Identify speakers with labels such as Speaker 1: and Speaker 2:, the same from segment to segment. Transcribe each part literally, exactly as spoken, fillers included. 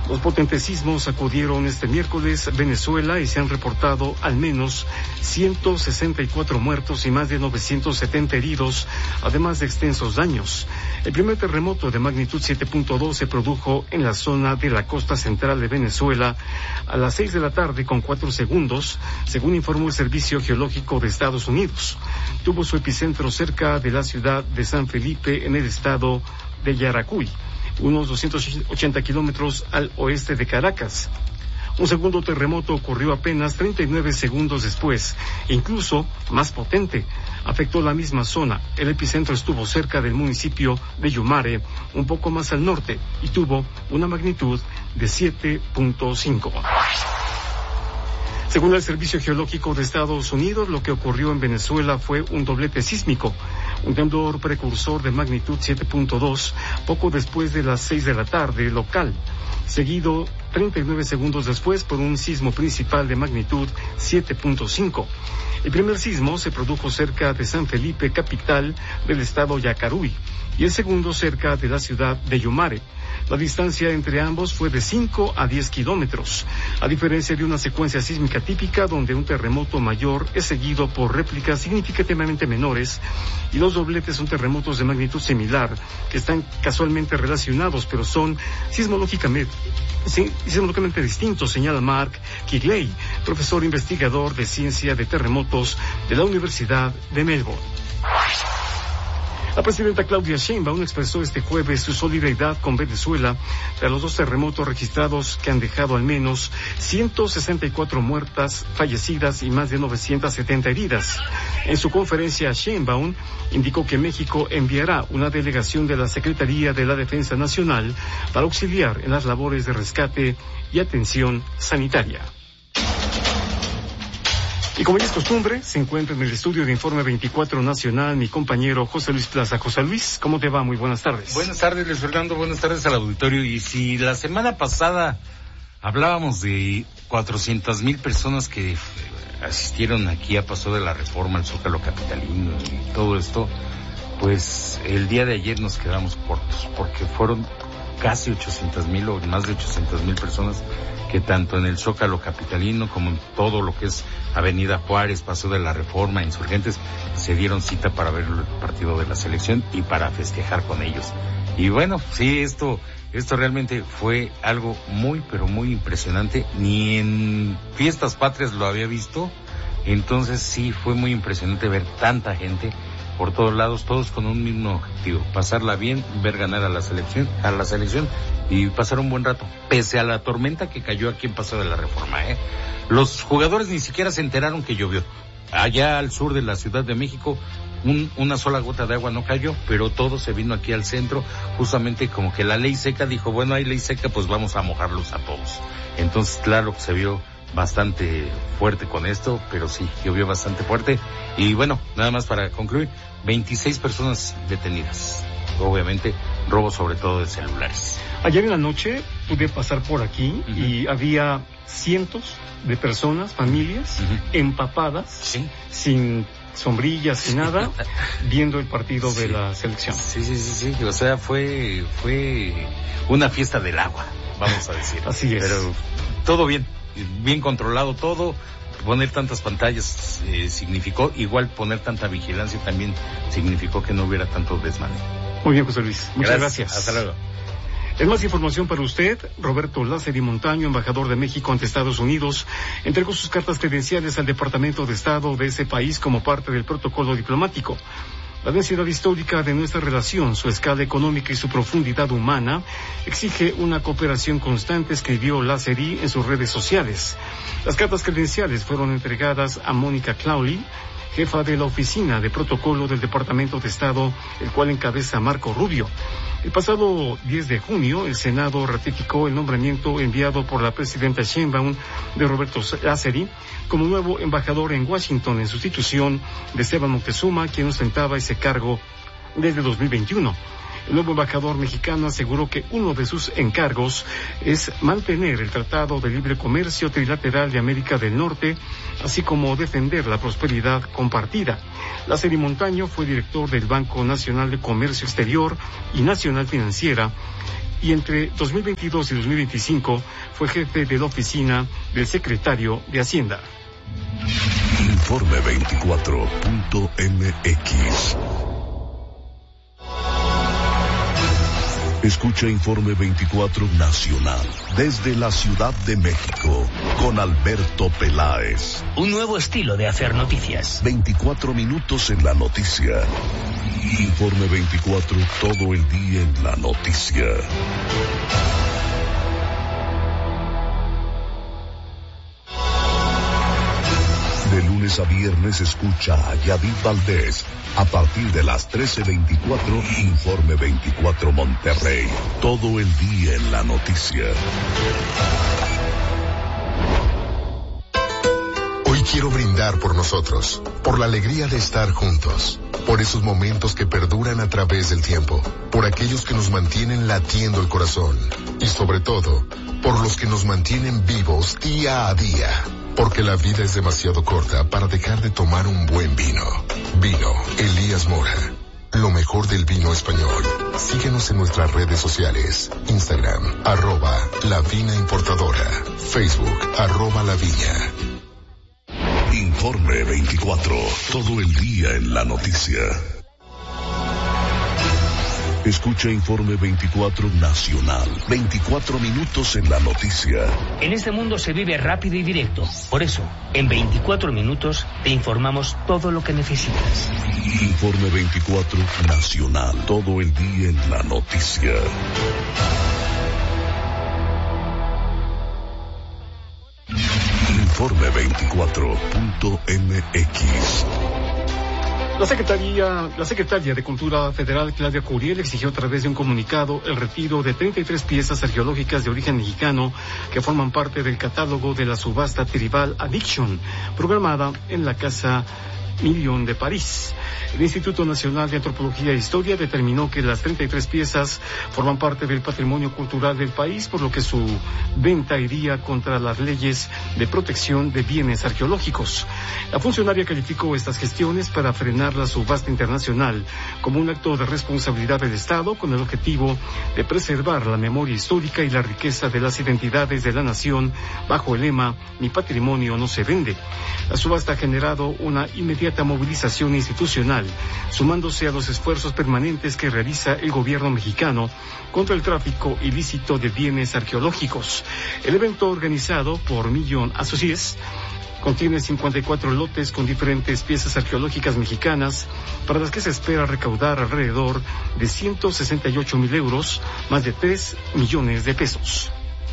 Speaker 1: Los potentes sismos sacudieron este miércoles Venezuela y se han reportado al menos ciento sesenta y cuatro muertos y más de novecientos setenta heridos, además de extensos daños. El primer terremoto de magnitud siete punto dos se produjo en la zona de la costa central de Venezuela a las seis de la tarde con cuatro segundos, según informó el Servicio Geológico de Estados Unidos. Tuvo su epicentro cerca de la ciudad de San Felipe, en el estado de Yaracuy, unos doscientos ochenta kilómetros al oeste de Caracas. Un segundo terremoto ocurrió apenas treinta y nueve segundos después, e incluso más potente. Afectó la misma zona. El epicentro estuvo cerca del municipio de Yumare, un poco más al norte, y tuvo una magnitud de siete punto cinco. Según el Servicio Geológico de Estados Unidos, lo que ocurrió en Venezuela fue un doblete sísmico, un temblor precursor de magnitud siete punto dos, poco después de las seis de la tarde local, seguido treinta y nueve segundos después por un sismo principal de magnitud siete punto cinco. El primer sismo se produjo cerca de San Felipe, capital del estado Yaracuy, y el segundo cerca de la ciudad de Yumare. La distancia entre ambos fue de cinco a diez kilómetros, a diferencia de una secuencia sísmica típica donde un terremoto mayor es seguido por réplicas significativamente menores, y los dobletes son terremotos de magnitud similar, que están casualmente relacionados, pero son sismológicamente, sismológicamente distintos, señala Mark Kigley, profesor investigador de ciencia de terremotos de la Universidad de Melbourne. La presidenta Claudia Sheinbaum expresó este jueves su solidaridad con Venezuela tras los dos terremotos registrados que han dejado al menos ciento sesenta y cuatro muertas, fallecidas y más de novecientas setenta heridas. En su conferencia, Sheinbaum indicó que México enviará una delegación de la Secretaría de la Defensa Nacional para auxiliar en las labores de rescate y atención sanitaria. Y como ya es costumbre, se encuentra en el estudio de Informe veinticuatro Nacional mi compañero José Luis Plaza. José Luis, ¿cómo te va? Muy buenas tardes.
Speaker 2: Buenas tardes, Luis Fernando. Buenas tardes al auditorio. Y si la semana pasada hablábamos de cuatrocientas mil personas que asistieron aquí a Paso de la Reforma, al Zócalo capitalino y todo esto, pues el día de ayer nos quedamos cortos, porque fueron casi ochocientas mil o más de ochocientas mil personas que tanto en el Zócalo capitalino como en todo lo que es Avenida Juárez, Paso de la Reforma, Insurgentes, se dieron cita para ver el partido de la selección y para festejar con ellos. Y bueno, sí, esto, esto realmente fue algo muy, pero muy impresionante. Ni en fiestas patrias lo había visto. Entonces sí, fue muy impresionante ver tanta gente por todos lados, todos con un mismo objetivo: pasarla bien, ver ganar a la selección, a la selección y pasar un buen rato, pese a la tormenta que cayó aquí en Paso de la Reforma, ¿eh? Los jugadores ni siquiera se enteraron que llovió. Allá al sur de la Ciudad de México, un, una sola gota de agua no cayó, pero todo se vino aquí al centro, justamente como que la ley seca dijo, bueno, hay ley seca, pues vamos a mojarlos a todos. Entonces, claro que se vio bastante fuerte con esto, pero sí, llovió bastante fuerte. Y bueno, nada más para concluir, veintiséis personas detenidas. Obviamente, robo sobre todo de celulares.
Speaker 1: Ayer en la noche pude pasar por aquí, uh-huh, y había cientos de personas, familias, uh-huh, empapadas, ¿sí?, sin sombrillas, sin nada, viendo el partido, sí, de la selección.
Speaker 2: Sí, sí, sí, sí, o sea, fue, fue una fiesta del agua, vamos a decir.
Speaker 1: Así es.
Speaker 2: Pero todo bien, bien controlado todo. Poner tantas pantallas eh, significó, igual poner tanta vigilancia también significó que no hubiera tanto desmane.
Speaker 1: Muy bien, José Luis. Muchas gracias.
Speaker 2: gracias. Hasta luego.
Speaker 1: En más información para usted, Roberto Lázari Montaño, embajador de México ante Estados Unidos, entregó sus cartas credenciales al Departamento de Estado de ese país como parte del protocolo diplomático. La densidad histórica de nuestra relación, su escala económica y su profundidad humana exige una cooperación constante, escribió Lázari en sus redes sociales. Las cartas credenciales fueron entregadas a Mónica Clauli, jefa de la Oficina de Protocolo del Departamento de Estado, el cual encabeza Marco Rubio. El pasado diez de junio, el Senado ratificó el nombramiento enviado por la presidenta Sheinbaum de Roberto Lázari como nuevo embajador en Washington, en sustitución de Esteban Moctezuma, quien ostentaba ese cargo desde dos mil veintiuno. El nuevo embajador mexicano aseguró que uno de sus encargos es mantener el Tratado de Libre Comercio Trilateral de América del Norte, así como defender la prosperidad compartida. Lázari Montaño fue director del Banco Nacional de Comercio Exterior y Nacional Financiera, y entre dos mil veintidós y dos mil veinticinco fue jefe de la oficina del secretario de Hacienda.
Speaker 3: Informe veinticuatro punto m x. Escucha Informe veinticuatro Nacional desde la Ciudad de México con Alberto Peláez.
Speaker 4: Un nuevo estilo de hacer noticias.
Speaker 3: veinticuatro minutos en la noticia. Informe veinticuatro, todo el día en la noticia. De lunes a viernes escucha a Yadid Valdés a partir de las trece veinticuatro, Informe veinticuatro Monterrey. Todo el día en la noticia.
Speaker 5: Hoy quiero brindar por nosotros, por la alegría de estar juntos, por esos momentos que perduran a través del tiempo, por aquellos que nos mantienen latiendo el corazón y sobre todo, por los que nos mantienen vivos día a día. Porque la vida es demasiado corta para dejar de tomar un buen vino. Vino Elías Mora. Lo mejor del vino español. Síguenos en nuestras redes sociales. Instagram, arroba La Vina Importadora. Facebook, arroba La Viña.
Speaker 3: Informe veinticuatro. Todo el día en la noticia. Escucha Informe veinticuatro Nacional. veinticuatro minutos en la noticia.
Speaker 4: En este mundo se vive rápido y directo. Por eso, en veinticuatro minutos te informamos todo lo que necesitas.
Speaker 3: Informe veinticuatro Nacional. Todo el día en la noticia. Informe veinticuatro punto m x.
Speaker 1: La Secretaría, la Secretaria de Cultura Federal, Claudia Curiel, exigió a través de un comunicado el retiro de treinta y tres piezas arqueológicas de origen mexicano que forman parte del catálogo de la subasta Tribal Addiction, programada en la Casa Million de París. El Instituto Nacional de Antropología e Historia determinó que las treinta y tres piezas forman parte del patrimonio cultural del país, por lo que su venta iría contra las leyes de protección de bienes arqueológicos. La funcionaria calificó estas gestiones para frenar la subasta internacional como un acto de responsabilidad del Estado con el objetivo de preservar la memoria histórica y la riqueza de las identidades de la nación bajo el lema "Mi patrimonio no se vende". La subasta ha generado una inmediata movilización institucional, sumándose a los esfuerzos permanentes que realiza el gobierno mexicano contra el tráfico ilícito de bienes arqueológicos. El evento, organizado por Million Associates, contiene cincuenta y cuatro lotes con diferentes piezas arqueológicas mexicanas, para las que se espera recaudar alrededor de ciento sesenta y ocho mil euros, más de tres millones de pesos.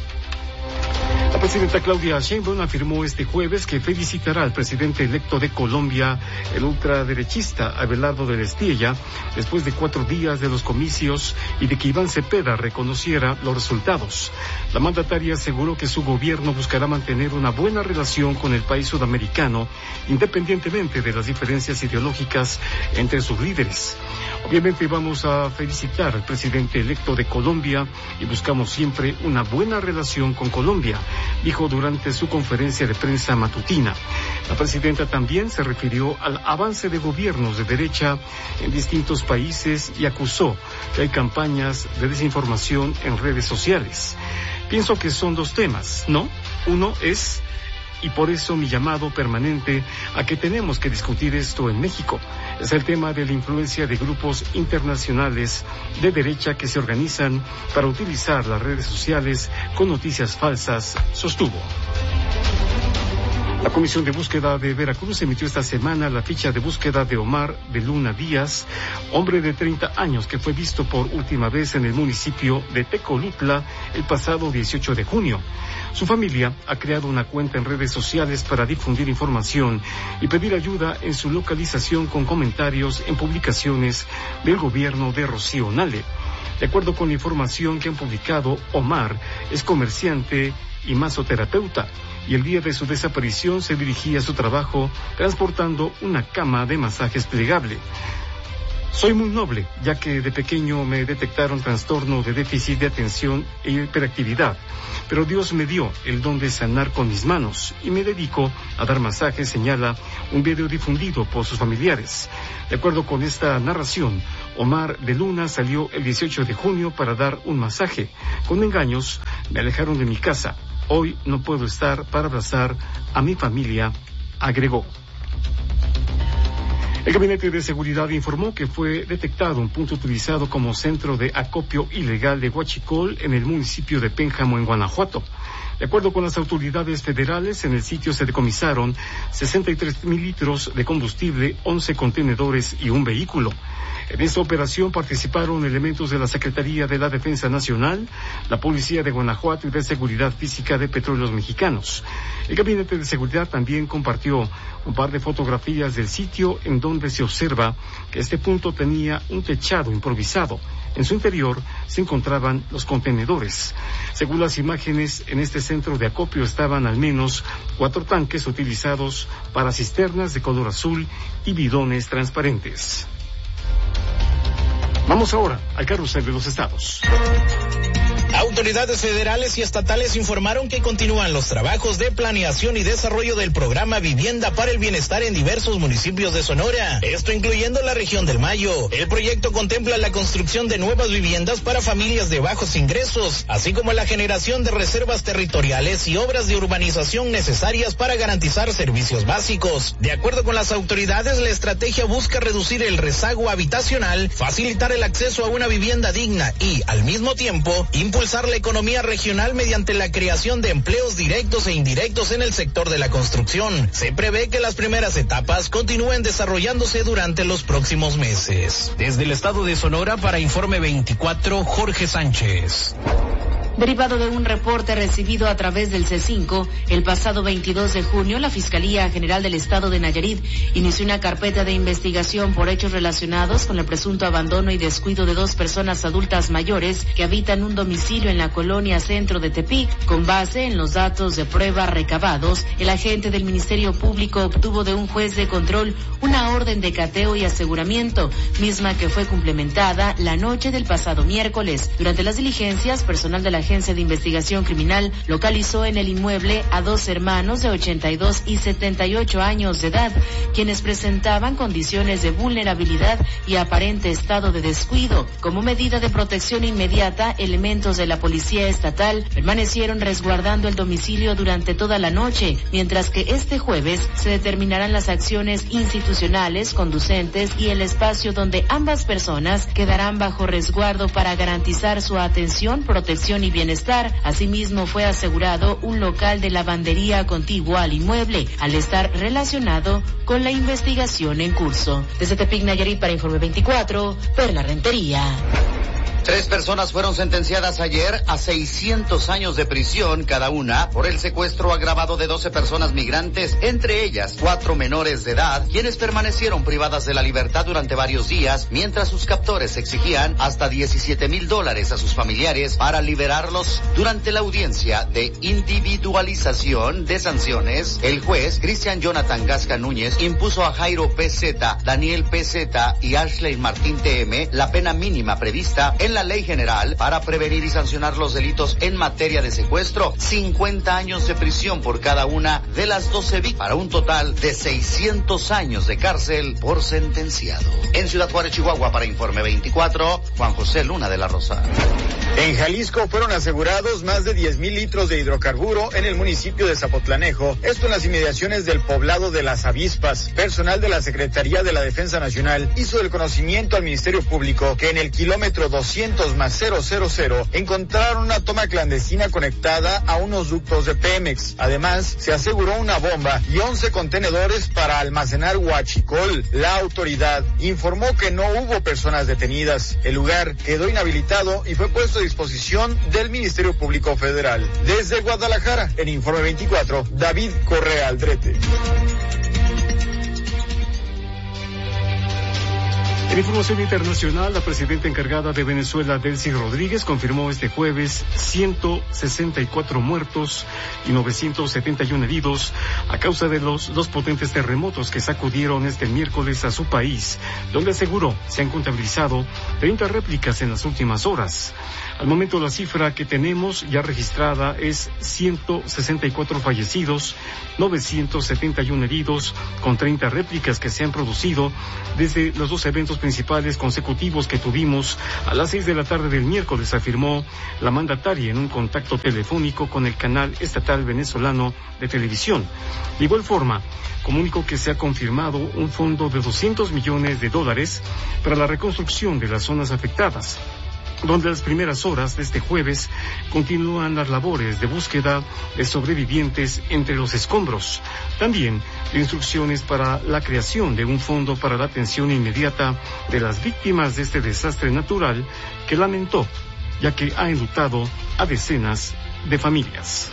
Speaker 1: La presidenta Claudia Sheinbaum afirmó este jueves que felicitará al presidente electo de Colombia, el ultraderechista Abelardo de la Espriella, después de cuatro días de los comicios y de que Iván Cepeda reconociera los resultados. La mandataria aseguró que su gobierno buscará mantener una buena relación con el país sudamericano, independientemente de las diferencias ideológicas entre sus líderes. Obviamente vamos a felicitar al presidente electo de Colombia y buscamos siempre una buena relación con Colombia, dijo durante su conferencia de prensa matutina. La presidenta también se refirió al avance de gobiernos de derecha en distintos países y acusó que hay campañas de desinformación en redes sociales. Pienso que son dos temas, ¿no? Uno es, y por eso mi llamado permanente a que tenemos que discutir esto en México, es el tema de la influencia de grupos internacionales de derecha que se organizan para utilizar las redes sociales con noticias falsas, sostuvo. La Comisión de Búsqueda de Veracruz emitió esta semana la ficha de búsqueda de Omar de Luna Díaz, hombre de treinta años que fue visto por última vez en el municipio de Tecolutla el pasado dieciocho de junio. Su familia ha creado una cuenta en redes sociales para difundir información y pedir ayuda en su localización con comentarios en publicaciones del gobierno de Rocío Nale. De acuerdo con la información que han publicado, Omar es comerciante y masoterapeuta, y el día de su desaparición se dirigía a su trabajo transportando una cama de masajes plegable. Soy muy noble, ya que de pequeño me detectaron trastorno de déficit de atención e hiperactividad, pero Dios me dio el don de sanar con mis manos y me dedico a dar masajes, señala un video difundido por sus familiares. De acuerdo con esta narración, Omar de Luna salió el dieciocho de junio para dar un masaje. Con engaños, me alejaron de mi casa. Hoy no puedo estar para abrazar a mi familia, agregó. El Gabinete de Seguridad informó que fue detectado un punto utilizado como centro de acopio ilegal de huachicol en el municipio de Pénjamo, en Guanajuato. De acuerdo con las autoridades federales, en el sitio se decomisaron sesenta y tres mil litros de combustible, once contenedores y un vehículo. En esta operación participaron elementos de la Secretaría de la Defensa Nacional, la Policía de Guanajuato y de Seguridad Física de Petróleos Mexicanos. El Gabinete de Seguridad también compartió un par de fotografías del sitio en donde se observa que este punto tenía un techado improvisado. En su interior se encontraban los contenedores. Según las imágenes, en este centro de acopio estaban al menos cuatro tanques utilizados para cisternas de color azul y bidones transparentes. Vamos ahora al carrusel de los estados.
Speaker 6: Autoridades federales y estatales informaron que continúan los trabajos de planeación y desarrollo del programa Vivienda para el Bienestar en diversos municipios de Sonora, esto incluyendo la región del Mayo. El proyecto contempla la construcción de nuevas viviendas para familias de bajos ingresos, así como la generación de reservas territoriales y obras de urbanización necesarias para garantizar servicios básicos. De acuerdo con las autoridades, la estrategia busca reducir el rezago habitacional, facilitar el acceso a una vivienda digna y, al mismo tiempo, impulsar la economía regional mediante la creación de empleos directos e indirectos en el sector de la construcción. Se prevé que las primeras etapas continúen desarrollándose durante los próximos meses. Desde el estado de Sonora, para Informe veinticuatro, Jorge Sánchez.
Speaker 7: Derivado de un reporte recibido a través del C cinco, el pasado veintidós de junio, la Fiscalía General del Estado de Nayarit inició una carpeta de investigación por hechos relacionados con el presunto abandono y descuido de dos personas adultas mayores que habitan un domicilio en la colonia Centro de Tepic. Con base en los datos de prueba recabados, el agente del Ministerio Público obtuvo de un juez de control una orden de cateo y aseguramiento, misma que fue complementada la noche del pasado miércoles. Durante las diligencias, personal de la Agencia de Investigación Criminal localizó en el inmueble a dos hermanos de ochenta y dos y setenta y ocho años de edad, quienes presentaban condiciones de vulnerabilidad y aparente estado de descuido. Como medida de protección inmediata, elementos de la Policía Estatal permanecieron resguardando el domicilio durante toda la noche, mientras que este jueves se determinarán las acciones institucionales conducentes y el espacio donde ambas personas quedarán bajo resguardo para garantizar su atención, protección y bienestar. Asimismo, fue asegurado un local de lavandería contiguo al inmueble, al estar relacionado con la investigación en curso. Desde Tepic, Nayarit, para Informe veinticuatro, Perla Rentería.
Speaker 8: Tres personas fueron sentenciadas ayer a seiscientos años de prisión cada una por el secuestro agravado de doce personas migrantes, entre ellas cuatro menores de edad, quienes permanecieron privadas de la libertad durante varios días, mientras sus captores exigían hasta diecisiete mil dólares a sus familiares para liberarlos. Durante la audiencia de individualización de sanciones, el juez Cristian Jonathan Gasca Núñez impuso a Jairo P Z, Daniel P Z y Ashley Martín T M la pena mínima prevista en la Ley General para prevenir y sancionar los delitos en materia de secuestro, cincuenta años de prisión por cada una de las doce víctimas, para un total de seiscientos años de cárcel por sentenciado. En Ciudad Juárez, Chihuahua, para Informe veinticuatro, Juan José Luna de la Rosa.
Speaker 9: En Jalisco fueron asegurados más de diez mil litros de hidrocarburo en el municipio de Zapotlanejo, esto en las inmediaciones del poblado de Las Avispas. Personal de la Secretaría de la Defensa Nacional hizo el conocimiento al Ministerio Público que en el kilómetro doscientos más cero cero cero encontraron una toma clandestina conectada a unos ductos de Pemex. Además, se aseguró una bomba y once contenedores para almacenar huachicol. La autoridad informó que no hubo personas detenidas. El lugar quedó inhabilitado y fue puesto a disposición del Ministerio Público Federal. Desde Guadalajara, en Informe veinticuatro, David Correa Aldrete.
Speaker 1: En información internacional, la presidenta encargada de Venezuela, Delcy Rodríguez, confirmó este jueves ciento sesenta y cuatro muertos y novecientos setenta y uno heridos a causa de los dos potentes terremotos que sacudieron este miércoles a su país, donde aseguró se han contabilizado treinta réplicas en las últimas horas. Al momento, la cifra que tenemos ya registrada es ciento sesenta y cuatro fallecidos, novecientos setenta y uno heridos, con treinta réplicas que se han producido desde los dos eventos principales consecutivos que tuvimos a las seis de la tarde del miércoles, afirmó la mandataria en un contacto telefónico con el canal estatal venezolano de televisión. De igual forma, comunicó que se ha confirmado un fondo de doscientos millones de dólares para la reconstrucción de las zonas afectadas, donde las primeras horas de este jueves continúan las labores de búsqueda de sobrevivientes entre los escombros. También dio instrucciones para la creación de un fondo para la atención inmediata de las víctimas de este desastre natural que lamentó, ya que ha enlutado a decenas de familias.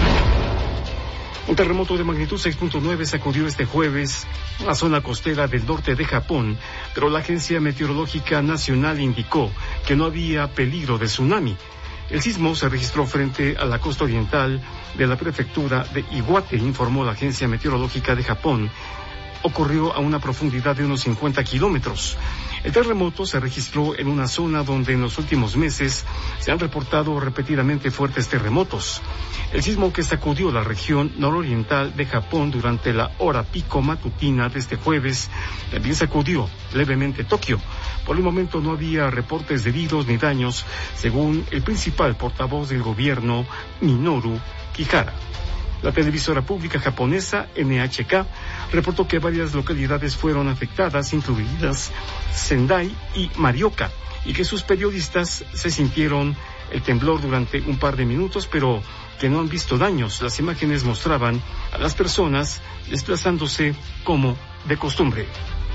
Speaker 1: Un terremoto de magnitud seis punto nueve sacudió este jueves la zona costera del norte de Japón, pero la Agencia Meteorológica Nacional indicó que no había peligro de tsunami. El sismo se registró frente a la costa oriental de la prefectura de Iwate, informó la Agencia Meteorológica de Japón. Ocurrió a una profundidad de unos cincuenta kilómetros. El terremoto se registró en una zona donde en los últimos meses se han reportado repetidamente fuertes terremotos. El sismo que sacudió la región nororiental de Japón durante la hora pico matutina de este jueves también sacudió levemente Tokio. Por el momento no había reportes de heridos ni daños, según el principal portavoz del gobierno, Minoru Kihara. La televisora pública japonesa N H K reportó que varias localidades fueron afectadas, incluidas Sendai y Morioka, y que sus periodistas se sintieron el temblor durante un par de minutos, pero que no han visto daños. Las imágenes mostraban a las personas desplazándose como de costumbre.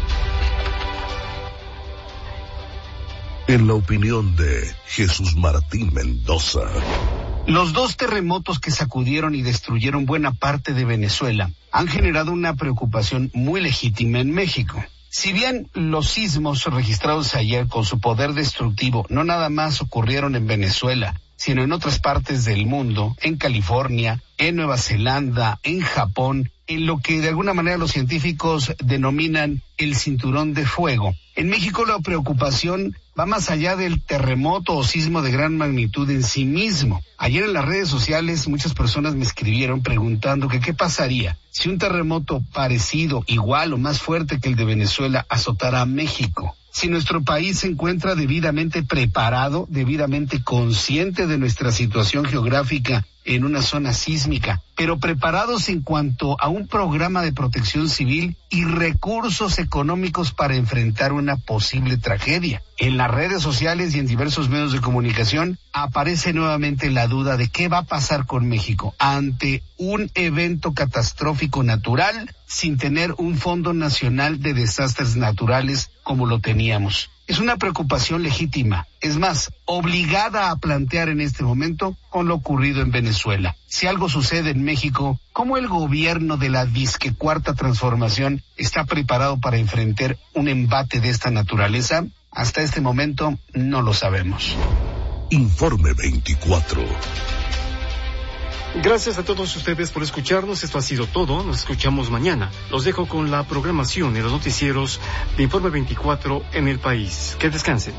Speaker 3: En la opinión de Jesús Martín Mendoza.
Speaker 10: Los dos terremotos que sacudieron y destruyeron buena parte de Venezuela han generado una preocupación muy legítima en México. Si bien los sismos registrados ayer con su poder destructivo no nada más ocurrieron en Venezuela, sino en otras partes del mundo, en California, en Nueva Zelanda, en Japón, en lo que de alguna manera los científicos denominan el cinturón de fuego. En México la preocupación va más allá del terremoto o sismo de gran magnitud en sí mismo. Ayer en las redes sociales muchas personas me escribieron preguntando que qué pasaría si un terremoto parecido, igual o más fuerte que el de Venezuela azotara a México. Si nuestro país se encuentra debidamente preparado, debidamente consciente de nuestra situación geográfica en una zona sísmica, pero preparados en cuanto a un programa de protección civil y recursos económicos para enfrentar una posible tragedia. En las redes sociales y en diversos medios de comunicación aparece nuevamente la duda de qué va a pasar con México ante un evento catastrófico natural sin tener un Fondo Nacional de Desastres Naturales como lo teníamos. Es una preocupación legítima, es más, obligada a plantear en este momento con lo ocurrido en Venezuela. Si algo sucede en México, ¿cómo el gobierno de la disque cuarta transformación está preparado para enfrentar un embate de esta naturaleza? Hasta este momento no lo sabemos.
Speaker 3: Informe veinticuatro.
Speaker 1: Gracias a todos ustedes por escucharnos. Esto ha sido todo. Nos escuchamos mañana. Los dejo con la programación y los noticieros de Informe veinticuatro en el país. Que descansen.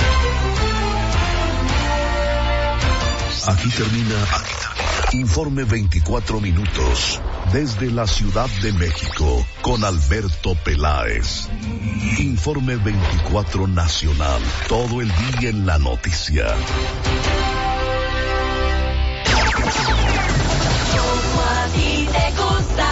Speaker 3: Aquí termina, aquí termina Informe veinticuatro minutos desde la Ciudad de México con Alberto Peláez. Informe veinticuatro Nacional, todo el día en la noticia.
Speaker 11: Como a ti te gusta,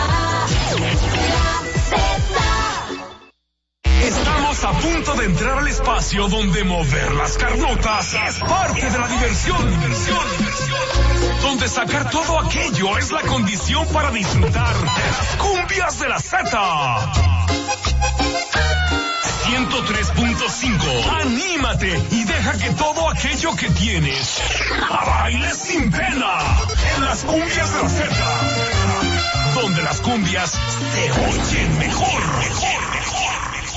Speaker 11: la Z.
Speaker 12: Estamos a punto de entrar al espacio donde mover las carnotas es parte de la diversión. Diversión, diversión. Donde sacar todo aquello es la condición para disfrutar de las cumbias de la Z. ciento tres punto cinco. Anímate y deja que todo aquello que tienes baile sin pena en las cumbias de la Z. Donde las cumbias se oyen mejor, mejor, mejor.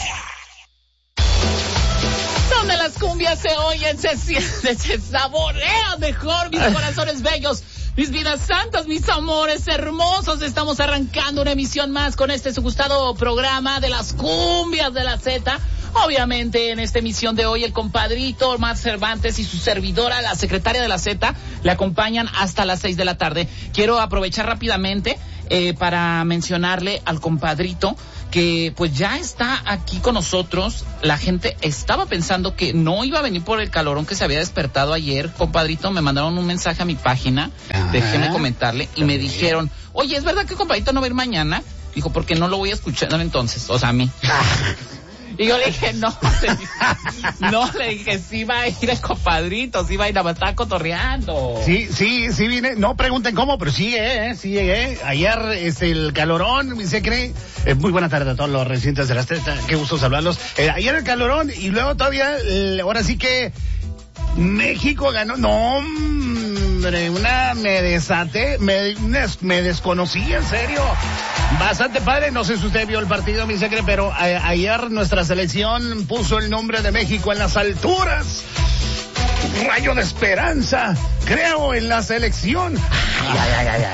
Speaker 13: Donde las cumbias se oyen, se sienten, se saborean mejor, mis corazones bellos, mis vidas santas, mis amores hermosos. Estamos arrancando una emisión más con este su gustado programa de las cumbias de la Z. Obviamente en esta emisión de hoy el compadrito Omar Cervantes y su servidora, la secretaria de la Z, le acompañan hasta las seis de la tarde. Quiero aprovechar rápidamente eh, para mencionarle al compadrito que pues ya está aquí con nosotros. La gente estaba pensando que no iba a venir por el calorón que se había despertado ayer, compadrito. Me mandaron un mensaje a mi página, ajá, déjeme comentarle, y me dijeron, oye, ¿es verdad que compadrito no va a ir mañana? Dijo, porque no lo voy a escuchar entonces, o sea, a mí. Y yo le dije, no, no, le dije, sí va a ir el compadrito, sí va a ir a estar cotorreando.
Speaker 10: Sí, sí, sí vine, no pregunten cómo, pero sí, eh, sí llegué. Ayer, este, el calorón, se cree, eh, muy buena tarde a todos los residentes de las Tetas, qué gusto saludarlos. Eh, ayer el calorón, y luego todavía, eh, ahora sí que México ganó, no, hombre, una, me desaté, me, me desconocí, en serio. Bastante padre, no sé si usted vio el partido, mi secre, pero a, ayer nuestra selección puso el nombre de México en las alturas. Un rayo de esperanza, creo en la selección. Ay, ay, ay,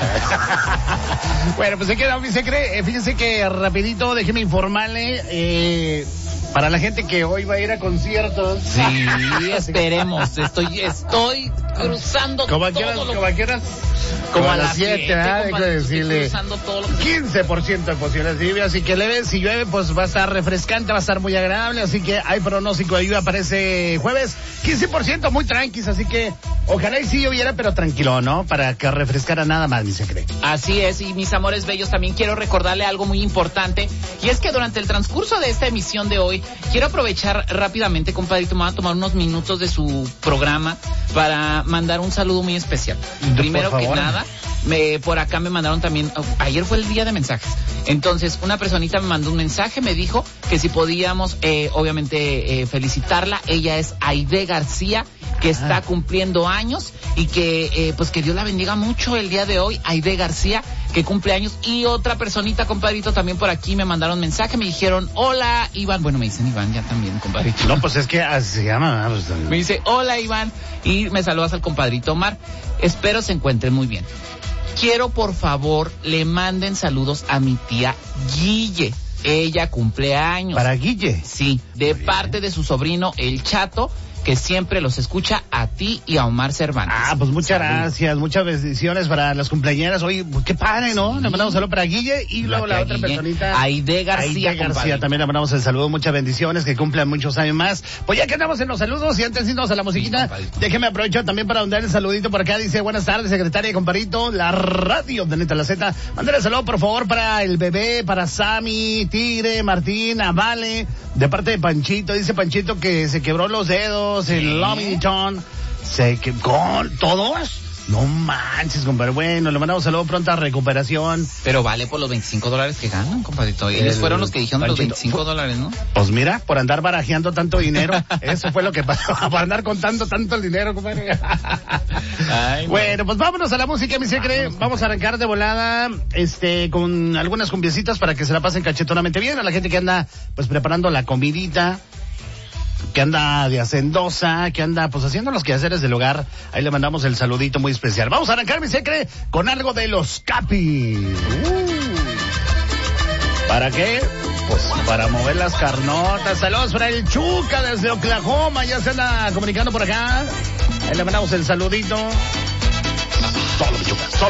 Speaker 10: ay. Bueno, pues se queda, mi secre, eh, fíjense que rapidito, déjeme informarle, eh... para la gente que hoy va a ir a conciertos.
Speaker 13: Sí, esperemos. Estoy, estoy cruzando
Speaker 10: como
Speaker 13: todo
Speaker 10: quieras,
Speaker 13: lo...
Speaker 10: como quieras.
Speaker 13: Como, como
Speaker 10: a las siete, ¿ah? Dejo de decirle.
Speaker 13: Todo lo que...
Speaker 10: quince por ciento de posibilidades de lluvia, así que leve, si llueve, pues va a estar refrescante, va a estar muy agradable, así que hay pronóstico de lluvia para ese jueves. quince por ciento, muy tranquis, así que ojalá y sí lloviera, pero tranquilo, ¿no? Para que refrescara nada más, mi secreto.
Speaker 13: Así es, y mis amores bellos, también quiero recordarle algo muy importante, y es que durante el transcurso de esta emisión de hoy, quiero aprovechar rápidamente, compadrito, me voy a tomar unos minutos de su programa para mandar un saludo muy especial. Primero que nada, me, por acá me mandaron también, oh, ayer fue el día de mensajes, entonces una personita me mandó un mensaje, me dijo que si podíamos, eh, obviamente, eh, felicitarla. Ella es Aide García, que está ah. cumpliendo años, y que, eh, pues que Dios la bendiga mucho el día de hoy, Aide García, que cumple años. Y otra personita, compadrito, también por aquí me mandaron mensaje, me dijeron, hola, Iván. Bueno, me dicen Iván ya también, compadrito.
Speaker 10: No, pues es que así se llama. Pues,
Speaker 13: me dice, hola, Iván, y me saludas al compadrito Omar. Espero se encuentren muy bien. Quiero, por favor, le manden saludos a mi tía Guille. Ella cumple años.
Speaker 10: ¿Para Guille?
Speaker 13: Sí, de muy parte bien. De su sobrino, el Chato, que siempre los escucha a ti y a Omar Cervantes.
Speaker 10: Ah, pues muchas Salud. gracias, muchas bendiciones para las cumpleañeras. Oye, pues qué padre, ¿no? Sí. Le mandamos saludo para Guille y luego la, la otra Guille, personita.
Speaker 13: Aide García.
Speaker 10: Aide García, también le mandamos el saludo, muchas bendiciones, que cumplan muchos años más. Pues ya que andamos en los saludos y antes de irnos a la musiquita, sí, déjeme aprovechar también para mandar el saludito por acá. Dice, buenas tardes, secretaria y compadrito, la radio de Neta La Z. Mándale el saludo, por favor, para el bebé, para Sammy, Tigre, Martín, a Vale, de parte de Panchito. Dice Panchito que se quebró los dedos en ¿Eh? Lovington. Se quebró, ¿todos? No manches, compadre. Bueno, le mandamos saludo, pronta recuperación.
Speaker 13: Pero vale por los veinticinco dólares que ganan, compadrito. Ellos el, fueron los que dijeron Panchito. Los veinticinco dólares, ¿no?
Speaker 10: Pues mira, por andar barajeando tanto dinero. Eso fue lo que pasó, por andar contando tanto el dinero, compadre. Ay, bueno, pues vámonos a la música, mi secre. Vamos, vamos a arrancar de volada, este, con algunas cumbiecitas para que se la pasen cachetonamente bien. A la gente que anda, pues, preparando la comidita, que anda de hacendosa, que anda pues haciendo los quehaceres del hogar. Ahí le mandamos el saludito muy especial. Vamos a arrancar, mi secre, con algo de los Capis. Uh. ¿Para qué? Pues para mover las carnotas. Saludos para el Chuca desde Oklahoma, ya se anda comunicando por acá. Ahí le mandamos el saludito. Solo, mi Chuca, solo.